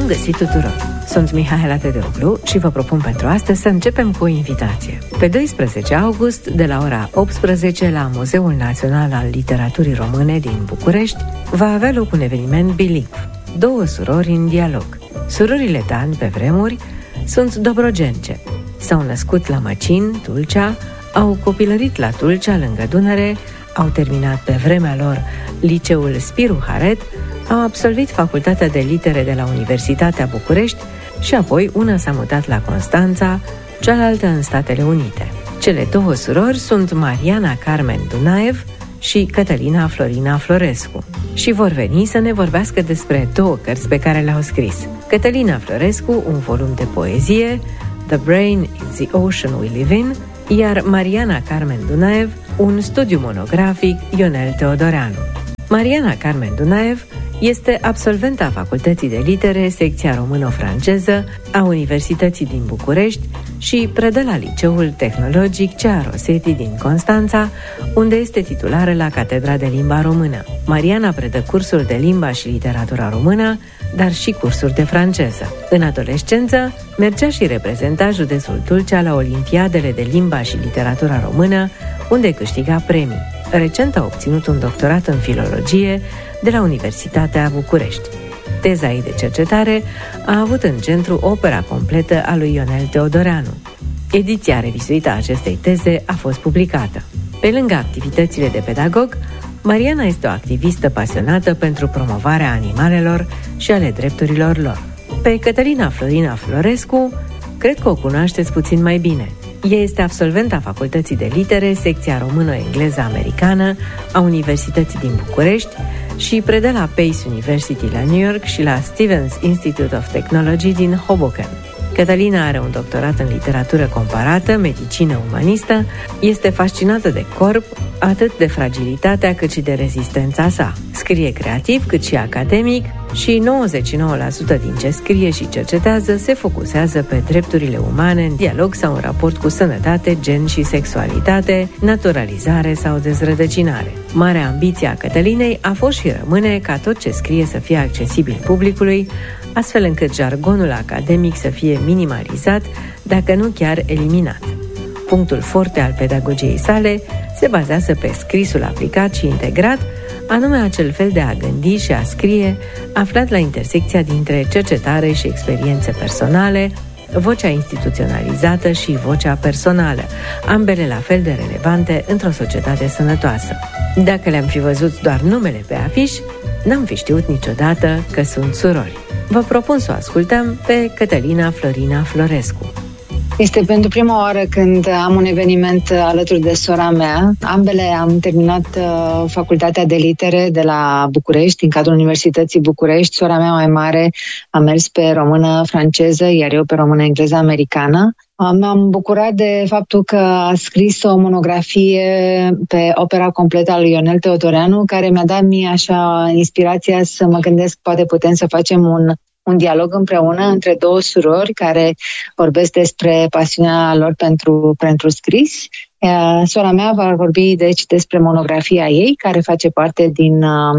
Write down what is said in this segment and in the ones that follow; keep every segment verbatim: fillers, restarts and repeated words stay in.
Bun găsit tuturor! Sunt Mihaela Tedeoglu și vă propun pentru astăzi să începem cu o invitație. Pe doisprezece august, de la ora optsprezece, la Muzeul Național al Literaturii Române din București, va avea loc un eveniment bilingv. Două surori în dialog. Surorile Dan, pe vremuri, sunt dobrogence. S-au născut la Măcin, Tulcea, au copilărit la Tulcea, lângă Dunăre, au terminat pe vremea lor liceul Spiru Haret, au absolvit Facultatea de Litere de la Universitatea București și apoi una s-a mutat la Constanța, cealaltă în Statele Unite. Cele două surori sunt Mariana Carmen Dunaev și Cătălina Florina Florescu și vor veni să ne vorbească despre două cărți pe care le-au scris. Cătălina Florescu, un volum de poezie, The Brain is the Ocean We Live In, iar Mariana Carmen Dunaev, un studiu monografic Ionel Teodoreanu. Mariana Carmen Dunaev este absolventa Facultății de Litere, secția româno-franceză a Universității din București și predă la Liceul Tehnologic C A Rosetti din Constanța, unde este titulară la Catedra de Limba Română. Mariana predă cursuri de limba și literatura română, dar și cursuri de franceză. În adolescență, mergea și reprezenta județul Tulcea la Olimpiadele de limba și literatura română, unde câștiga premii. Recent a obținut un doctorat în filologie de la Universitatea București. Teza ei de cercetare a avut în centru opera completă a lui Ionel Teodoreanu. Ediția revizuită a acestei teze a fost publicată. Pe lângă activitățile de pedagog, Mariana este o activistă pasionată pentru promovarea animalelor și ale drepturilor lor. Pe Cătălina Florina Florescu, cred că o cunoașteți puțin mai bine. Ea este absolventa Facultății de Litere, secția română-engleză-americană a Universității din București și predă la Pace University la New York și la Stevens Institute of Technology din Hoboken. Cătălina are un doctorat în literatură comparată, medicină umanistă, este fascinată de corp, atât de fragilitatea cât și de rezistența sa. Scrie creativ cât și academic și nouăzeci și nouă la sută din ce scrie și cercetează se focusează pe drepturile umane în dialog sau în raport cu sănătate, gen și sexualitate, naturalizare sau dezrădăcinare. Marea ambiție a Cătălinei a fost și rămâne ca tot ce scrie să fie accesibil publicului, astfel încât jargonul academic să fie minimalizat, dacă nu chiar eliminat. Punctul forte al pedagogiei sale se bazează pe scrisul aplicat și integrat, anume acel fel de a gândi și a scrie aflat la intersecția dintre cercetare și experiențe personale, vocea instituționalizată și vocea personală, ambele la fel de relevante într-o societate sănătoasă. Dacă le-am fi văzut doar numele pe afiș, n-am fi știut niciodată că sunt surori. Vă propun să o ascultăm pe Cătălina Florina Florescu. Este pentru prima oară când am un eveniment alături de sora mea. Ambele am terminat uh, Facultatea de Litere de la București, în cadrul Universității București. Sora mea mai mare a mers pe română-franceză, iar eu pe română-engleză-americană. M-am bucurat de faptul că a scris o monografie pe opera completă a lui Ionel Teodoreanu, care mi-a dat mie așa inspirația să mă gândesc, poate putem să facem un un dialog împreună între două surori care vorbesc despre pasiunea lor pentru, pentru scris. Sora mea va vorbi deci despre monografia ei, care face parte din uh,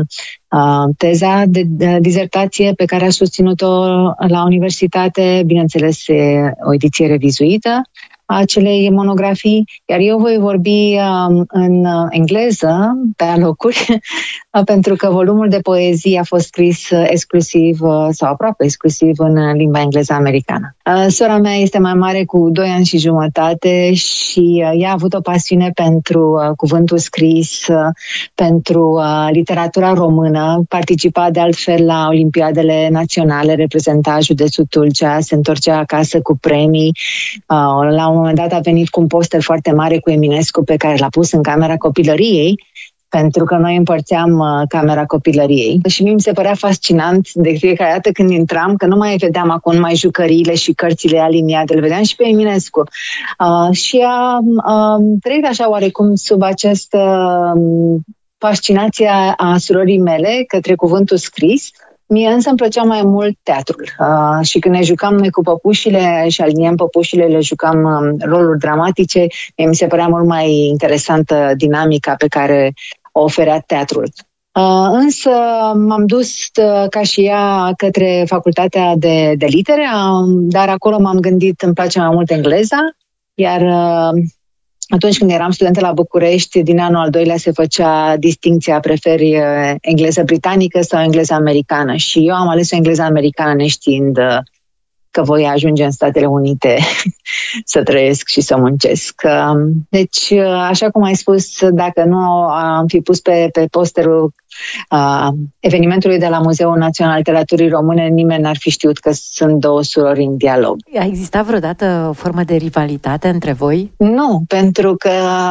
teza de, de dizertație pe care a susținut-o la universitate, bineînțeles o ediție revizuită a acelei monografii, iar eu voi vorbi um, în engleză, pe alocuri, pentru că volumul de poezie a fost scris exclusiv sau aproape exclusiv în limba engleză americană. Uh, sora mea este mai mare cu doi ani și jumătate și uh, ea a avut o pasiune pentru uh, cuvântul scris, uh, pentru uh, literatura română, participa de altfel la Olimpiadele Naționale, reprezenta județul Tulcea, se întorcea acasă cu premii. Uh, la un moment dat a venit cu un poster foarte mare cu Eminescu pe care l-a pus în camera copilăriei, pentru că noi împărțeam uh, camera copilăriei. Și mie mi se părea fascinant de fiecare dată când intram, că nu mai vedeam acum numai jucăriile și cărțile aliniate, le vedeam și pe Eminescu. Uh, și a uh, trăit așa oarecum sub această uh, fascinație a surorii mele către cuvântul scris. Mie însă îmi plăcea mai mult teatrul uh, și când ne jucam noi cu păpușile și aliniem păpușile, le jucam um, roluri dramatice, mie mi se părea mult mai interesantă dinamica pe care o oferea teatrul. Uh, însă m-am dus uh, ca și ea către facultatea de, de litere, um, dar acolo m-am gândit, îmi place mai mult engleza, iar uh, atunci când eram studentă la București, din anul al doilea se făcea distincția, preferi uh, engleză britanică sau engleză americană, și eu am ales o engleză americană neștiind uh, că voi ajunge în Statele Unite să trăiesc și să muncesc. Deci, așa cum ai spus, dacă nu am fi pus pe, pe posterul uh, evenimentului de la Muzeul Național al Literaturii Române, nimeni n-ar fi știut că sunt două surori în dialog. A existat vreodată o formă de rivalitate între voi? Nu, pentru că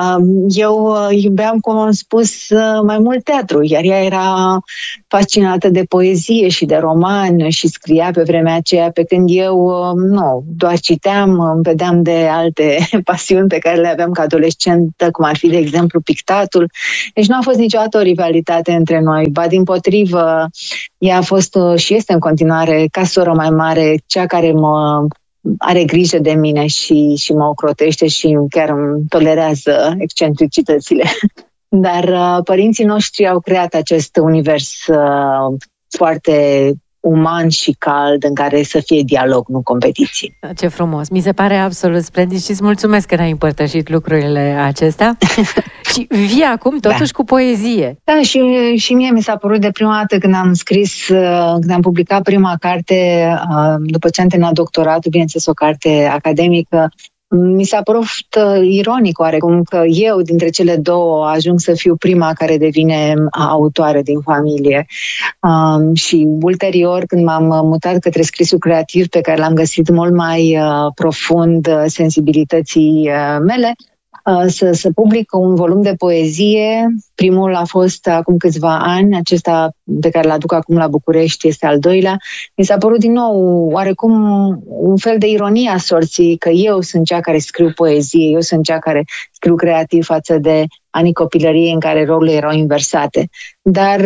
eu iubeam, cum am spus, mai mult teatru, iar ea era fascinată de poezie și de roman și scria pe vremea aceea, pe când eu nu, doar citeam, îmi vedeam de alte pasiuni pe care le aveam ca adolescentă, cum ar fi, de exemplu, pictatul. Deci nu a fost niciodată o rivalitate între noi, ba dimpotrivă, ea a fost și este în continuare, ca soră mai mare, cea care mă are grijă de mine și, și mă ocrotește și chiar îmi tolerează excentricitățile. Dar uh, părinții noștri au creat acest univers uh, foarte uman și cald, în care să fie dialog, nu competiție. Ce frumos! Mi se pare absolut splendid și îți mulțumesc că ne-ai împărtășit lucrurile acestea. Și vii acum totuși da. cu poezie. Da, și, și mie mi s-a părut de prima dată când am scris, când am publicat prima carte, după ce am terminat doctoratul, bineînțeles o carte academică, mi s-a părut ironic oarecum că eu, dintre cele două, ajung să fiu prima care devine autoare din familie. Um, și ulterior, când m-am mutat către scrisul creativ, pe care l-am găsit mult mai uh, profund uh, sensibilității uh, mele, Să, să public un volum de poezie. Primul a fost acum câțiva ani, acesta pe care l-aduc acum la București este al doilea. Mi s-a părut din nou oarecum un fel de ironie a sorții, că eu sunt cea care scriu poezie, eu sunt cea care scriu creativ față de anii copilăriei în care rolurile erau inversate. Dar,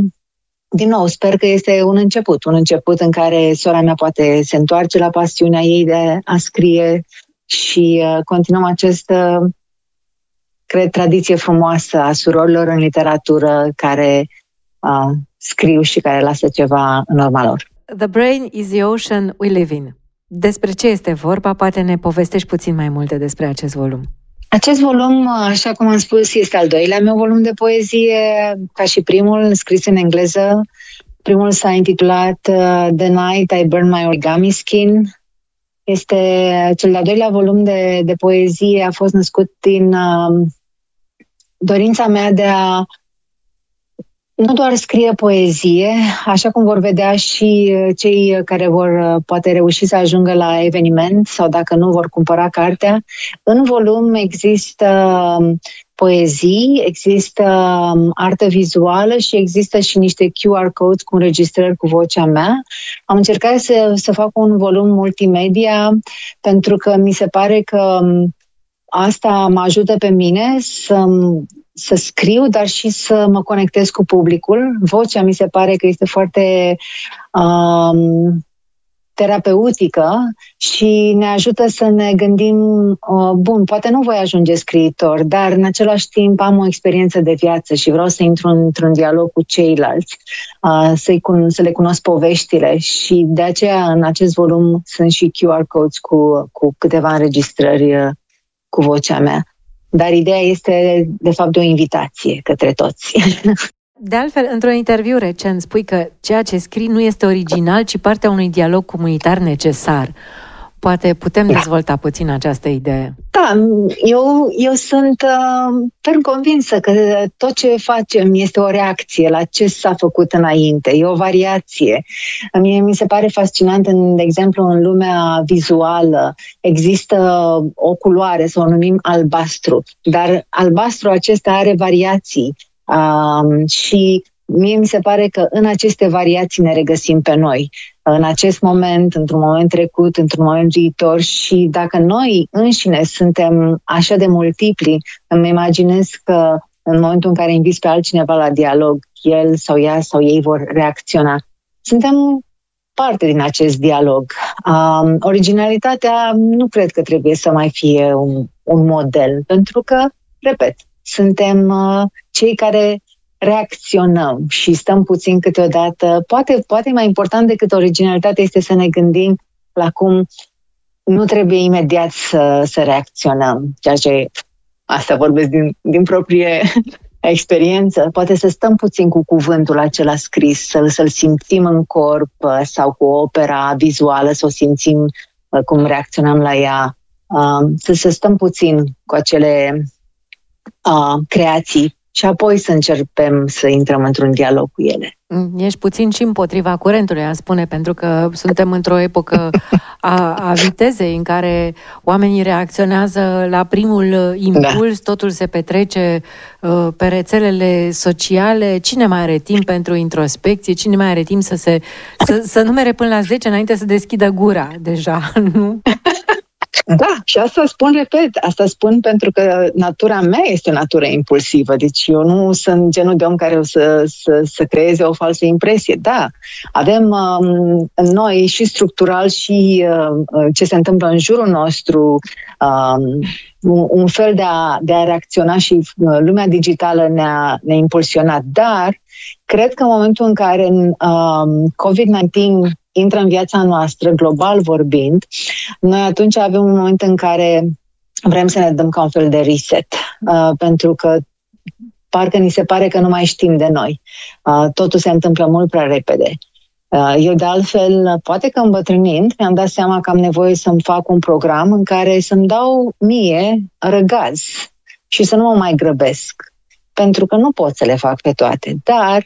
din nou, sper că este un început, un început în care sora mea poate se întoarce la pasiunea ei de a scrie și continuăm acest cred, tradiție frumoasă a surorilor în literatură care uh, scriu și care lasă ceva în urma lor. The brain is the ocean we live in. Despre ce este vorba? Poate ne povestești puțin mai multe despre acest volum. Acest volum, așa cum am spus, este al doilea meu volum de poezie, ca și primul, scris în engleză. Primul s-a intitulat uh, The Night I Burned My Origami Skin. Este cel de-al doilea volum de, de poezie, a fost născut din uh, dorința mea de a nu doar scrie poezie, așa cum vor vedea și cei care vor poate reuși să ajungă la eveniment sau dacă nu vor cumpăra cartea. În volum există poezii, există artă vizuală și există și niște Q R codes cu înregistrări cu vocea mea. Am încercat să, să fac un volum multimedia pentru că mi se pare că asta mă ajută pe mine să, să scriu, dar și să mă conectez cu publicul. Vocea mi se pare că este foarte um, terapeutică și ne ajută să ne gândim, uh, bun, poate nu voi ajunge scriitor, dar în același timp am o experiență de viață și vreau să intru într-un dialog cu ceilalți, uh, să-i cun- să le cunosc poveștile și de aceea în acest volum sunt și Q R codes cu, cu câteva înregistrări uh, cu vocea mea. Dar ideea este, de fapt, de o invitație către toți. De altfel, într-un interviu recent spui că ceea ce scrii nu este original, ci partea unui dialog comunitar necesar. Poate putem da. dezvolta puțin această idee. Da, eu, eu sunt uh, ferm convinsă că tot ce facem este o reacție la ce s-a făcut înainte, e o variație. Mie mi se pare fascinant, în, de exemplu, în lumea vizuală există o culoare, să o numim albastru, dar albastru acesta are variații uh, și mie mi se pare că în aceste variații ne regăsim pe noi. În acest moment, într-un moment trecut, într-un moment viitor și dacă noi înșine suntem așa de multipli, îmi imaginez că în momentul în care inviți pe altcineva la dialog, el sau ea sau ei vor reacționa. Suntem parte din acest dialog. Um, originalitatea nu cred că trebuie să mai fie un, un model, pentru că, repet, suntem uh, cei care reacționăm și stăm puțin câteodată. Poate, poate mai important decât originalitatea este să ne gândim la cum nu trebuie imediat să, să reacționăm, ceea ce asta vorbesc din, din proprie experiență. Poate să stăm puțin cu cuvântul acela scris, să, să-l simțim în corp sau cu opera vizuală, să o simțim cum reacționăm la ea, să, să stăm puțin cu acele uh, creații și apoi să începem să intrăm într-un dialog cu ele. Ești puțin și împotriva curentului, a spune, pentru că suntem într-o epocă a, a vitezei în care oamenii reacționează la primul impuls, da. Totul se petrece uh, pe rețelele sociale. Cine mai are timp pentru introspecție? Cine mai are timp să se să, să numere până la zece înainte să deschidă gura deja, nu? Da, și asta spun, repet, asta spun pentru că natura mea este o natură impulsivă, deci eu nu sunt genul de om care o să, să, să creeze o falsă impresie. Da, avem um, în noi și structural și uh, ce se întâmplă în jurul nostru, um, un, un fel de a, de a reacționa și uh, lumea digitală ne-a, ne-a impulsionat, dar cred că în momentul în care um, covid nouăsprezece intră în viața noastră, global vorbind, noi atunci avem un moment în care vrem să ne dăm ca un fel de reset, uh, pentru că parcă ni se pare că nu mai știm de noi. Uh, totul se întâmplă mult prea repede. Uh, eu, de altfel, poate că îmbătrânind, mi-am dat seama că am nevoie să-mi fac un program în care să-mi dau mie răgaz și să nu mă mai grăbesc, pentru că nu pot să le fac pe toate, dar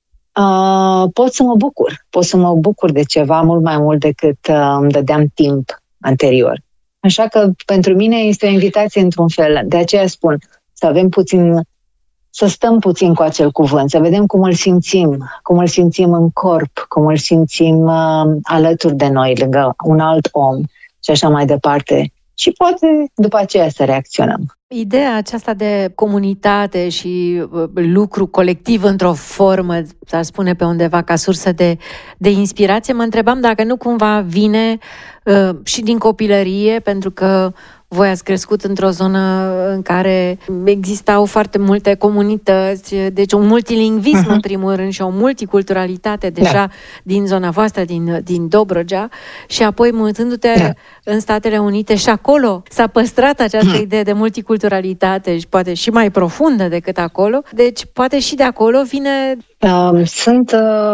Uh, pot să mă bucur. Pot să mă bucur de ceva mult mai mult decât uh, îmi dădeam timp anterior. Așa că pentru mine este o invitație într-un fel. De aceea spun să avem puțin, să stăm puțin cu acel cuvânt, să vedem cum îl simțim, cum îl simțim în corp, cum îl simțim uh, alături de noi, lângă un alt om și așa mai departe. Și poate după aceea să reacționăm. Ideea aceasta de comunitate și lucru colectiv într-o formă, s-ar spune pe undeva, ca sursă de, de inspirație, mă întrebam dacă nu cumva vine uh, și din copilărie, pentru că voi ați crescut într-o zonă în care existau foarte multe comunități, deci un multilingvism uh-huh. în primul rând și o multiculturalitate deja da. din zona voastră, din, din Dobrogea, și apoi mutându-te da. în Statele Unite și acolo s-a păstrat această uh-huh. idee de multiculturalitate și poate și mai profundă decât acolo, deci poate și de acolo vine... Uh, sunt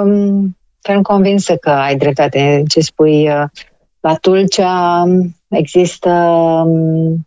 uh, convinsă că ai dreptate în ce spui. Uh, la Tulcea există um,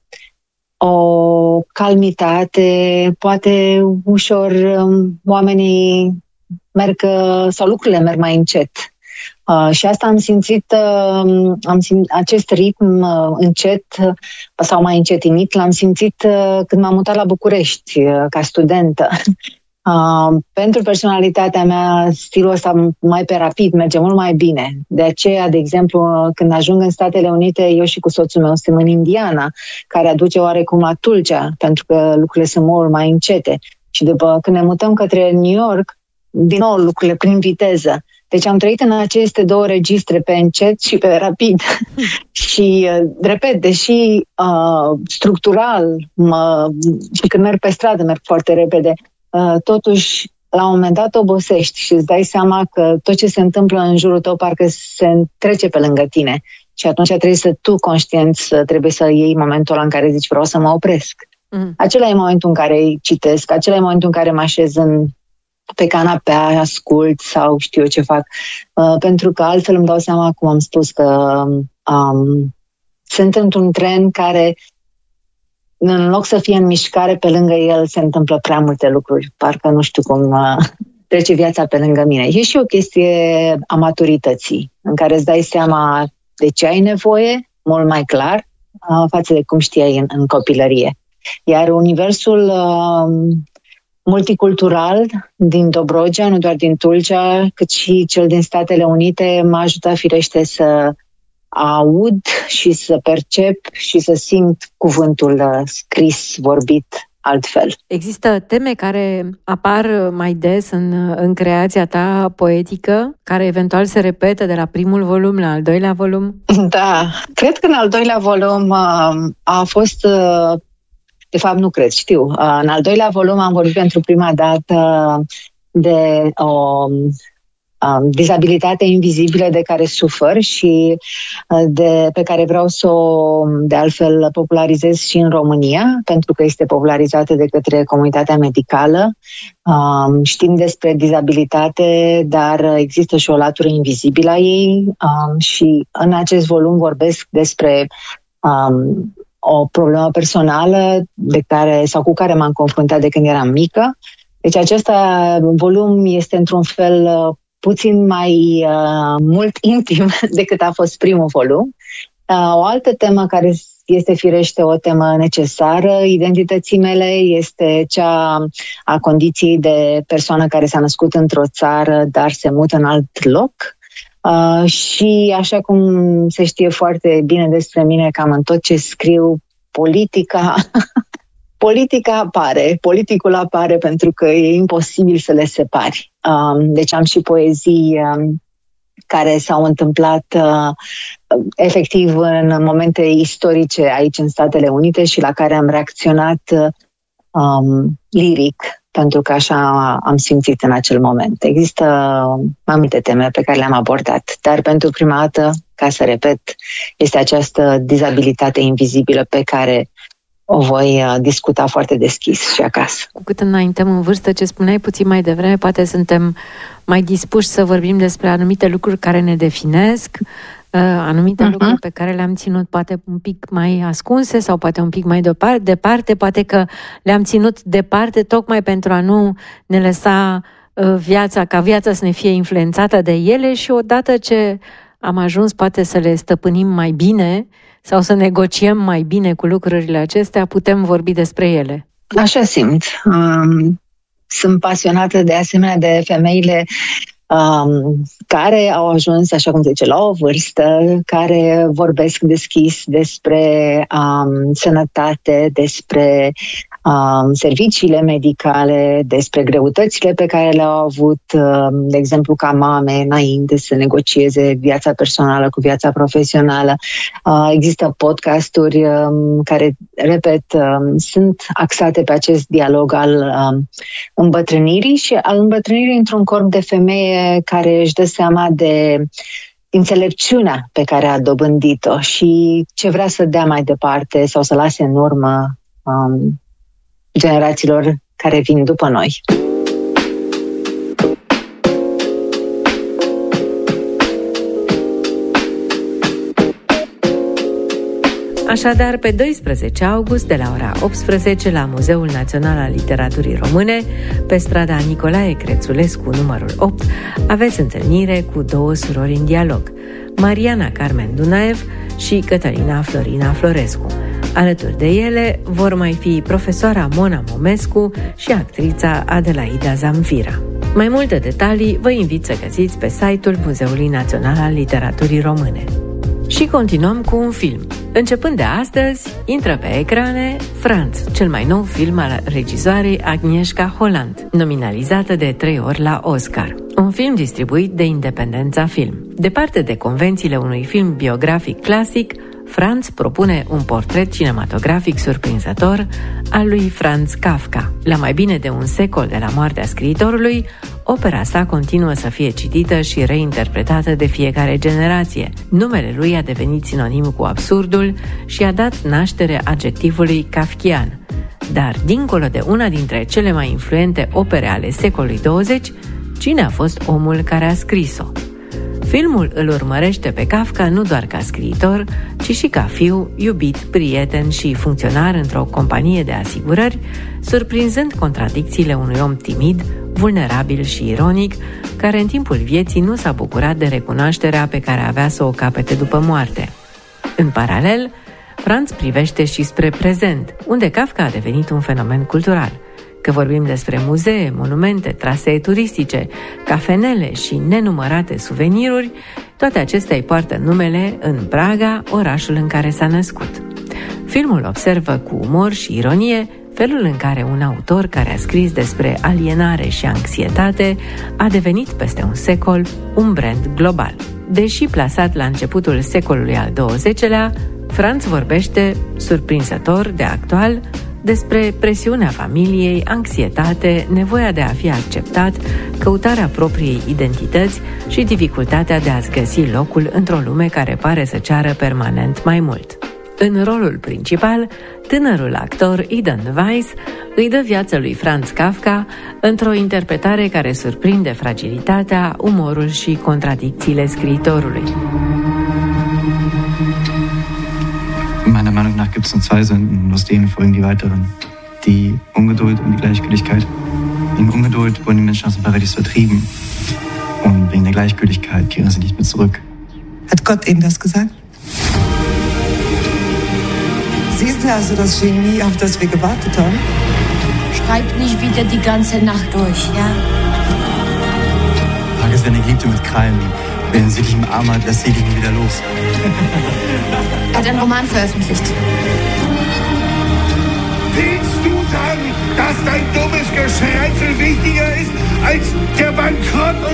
o calmitate, poate ușor um, oamenii merg, sau lucrurile merg mai încet. Uh, și asta am simțit, uh, am simțit acest ritm uh, încet sau mai încetinit, l-am simțit uh, când m-am mutat la București uh, ca studentă. Uh, pentru personalitatea mea, stilul ăsta mai pe rapid merge mult mai bine. De aceea, de exemplu, când ajung în Statele Unite, eu și cu soțul meu suntem în Indiana, care aduce oarecum la Tulcea, pentru că lucrurile sunt mult mai încete. Și după când ne mutăm către New York, din nou lucrurile prin viteză. Deci am trăit în aceste două registre, pe încet și pe rapid. Și, repet, deși uh, structural mă, și când merg pe stradă merg foarte repede, Uh, totuși, la un moment dat obosești și îți dai seama că tot ce se întâmplă în jurul tău parcă se trece pe lângă tine. Și atunci trebuie să tu, conștient, să trebuie să iei momentul ăla în care zici vreau să mă opresc. Mm. Acela e momentul în care citesc, acela e momentul în care mă așez în, pe canapea, ascult sau știu eu ce fac. Uh, pentru că altfel îmi dau seama, cum am spus, că um, sunt într-un tren care... în loc să fie în mișcare, pe lângă el se întâmplă prea multe lucruri. Parcă nu știu cum uh, trece viața pe lângă mine. E și o chestie a maturității, în care îți dai seama de ce ai nevoie, mult mai clar, uh, față de cum știai în, în copilărie. Iar universul uh, multicultural din Dobrogea, nu doar din Tulcea, cât și cel din Statele Unite, m-a ajutat firește să aud și să percep și să simt cuvântul scris, vorbit altfel. Există teme care apar mai des în, în creația ta poetică, care eventual se repetă de la primul volum la al doilea volum? Da, cred că în al doilea volum uh, a fost uh, de fapt nu cred, știu. În al doilea volum am vorbit pentru prima dată de o um, dizabilitate invizibilă de care sufăr și de, pe care vreau să o, de altfel, popularizez și în România, pentru că este popularizată de către comunitatea medicală. Um, știm despre dizabilitate, dar există și o latură invizibilă a ei um, și în acest volum vorbesc despre um, o problemă personală de care, sau cu care m-am confruntat de când eram mică. Deci acest volum este într-un fel puțin mai uh, mult intim decât a fost primul volum. Uh, o altă temă care este firește o temă necesară identității mele este cea a condiției de persoană care s-a născut într-o țară, dar se mută în alt loc. Uh, și așa cum se știe foarte bine despre mine, cam în tot ce scriu, politica... Politica apare, politicul apare pentru că e imposibil să le separi. Um, deci am și poezii um, care s-au întâmplat uh, efectiv în momente istorice aici în Statele Unite și la care am reacționat um, liric, pentru că așa am simțit în acel moment. Există mai multe teme pe care le-am abordat, dar pentru prima dată, ca să repet, este această dizabilitate invizibilă pe care o voi discuta foarte deschis și acasă. Cu cât înaintăm în vârstă, ce spuneai puțin mai devreme, poate suntem mai dispuși să vorbim despre anumite lucruri care ne definesc, anumite uh-huh. lucruri pe care le-am ținut poate un pic mai ascunse sau poate un pic mai departe, poate că le-am ținut departe tocmai pentru a nu ne lăsa viața, ca viața să ne fie influențată de ele și odată ce am ajuns poate să le stăpânim mai bine sau să negociem mai bine cu lucrurile acestea, putem vorbi despre ele. Așa simt. Um, sunt pasionată de asemenea de femeile um, care au ajuns, așa cum se zice, la o vârstă, care vorbesc deschis despre um, sănătate, despre um, serviciile medicale, despre greutățile pe care le-au avut, um, de exemplu, ca mame, înainte să negocieze viața personală cu viața profesională. Uh, există podcasturi um, care, repet, um, sunt axate pe acest dialog al um, îmbătrânirii și al îmbătrânirii într-un corp de femeie care își dă seama de înțelepciunea pe care a dobândit-o și ce vrea să dea mai departe sau să lase în urmă um, generațiilor care vin după noi. Așadar, pe doisprezece august, de la ora optsprezece, la Muzeul Național al Literaturii Române, pe strada Nicolae Crețulescu, numărul opt, aveți întâlnire cu două surori în dialog, Mariana Carmen Dunaev și Cătălina Florina Florescu. Alături de ele vor mai fi profesoara Mona Momescu și actrița Adelaida Zamfira. Mai multe detalii vă invit să găsiți pe site-ul Muzeului Național al Literaturii Române. Și continuăm cu un film. Începând de astăzi, intră pe ecrane Franz, cel mai nou film al regizoarei Agnieszka Holland, nominalizată de trei ori la Oscar. Un film distribuit de Independența Film. Departe de convențiile unui film biografic clasic, Franz propune un portret cinematografic surprinzător al lui Franz Kafka. La mai bine de un secol de la moartea scriitorului, opera sa continuă să fie citită și reinterpretată de fiecare generație. Numele lui a devenit sinonim cu absurdul și a dat naștere adjectivului kafkian. Dar, dincolo de una dintre cele mai influente opere ale secolului douăzeci, cine a fost omul care a scris-o? Filmul îl urmărește pe Kafka nu doar ca scriitor, ci și ca fiu, iubit, prieten și funcționar într-o companie de asigurări, surprinzând contradicțiile unui om timid, vulnerabil și ironic, care în timpul vieții nu s-a bucurat de recunoașterea pe care avea să o capete după moarte. În paralel, Franz privește și spre prezent, unde Kafka a devenit un fenomen cultural. Că vorbim despre muzee, monumente, trasee turistice, cafenele și nenumărate suveniruri, toate acestea îi poartă numele în Praga, orașul în care s-a născut. Filmul observă cu umor și ironie felul în care un autor care a scris despre alienare și anxietate a devenit peste un secol un brand global. Deși plasat la începutul secolului al douăzecelea, Franz vorbește, surprinzător de actual, despre presiunea familiei, anxietate, nevoia de a fi acceptat, căutarea propriei identități și dificultatea de a-ți găsi locul într-o lume care pare să ceară permanent mai mult. În rolul principal, tânărul actor Eden Weiss îi dă viață lui Franz Kafka într-o interpretare care surprinde fragilitatea, umorul și contradicțiile scriitorului. Meiner Meinung nach gibt es nur zwei Sünden, aus denen folgen die weiteren. Die Ungeduld und die Gleichgültigkeit. Wegen Ungeduld wurden die Menschen aus dem Paradies vertrieben. Und wegen der Gleichgültigkeit kehren sie nicht mehr zurück. Hat Gott Ihnen das gesagt? Sehen Sie also das Genie, auf das wir gewartet haben? Schreibt nicht wieder die ganze Nacht durch, ja? Tag ist, wenn eine Geliebte mit Krallen liegt. Wenn sie dich im Arm hat, lässt sie dich nie wieder los. Er hat einen Roman veröffentlicht. Willst du sagen, dass dein dummes Geschränzel wichtiger ist als der Bankrott und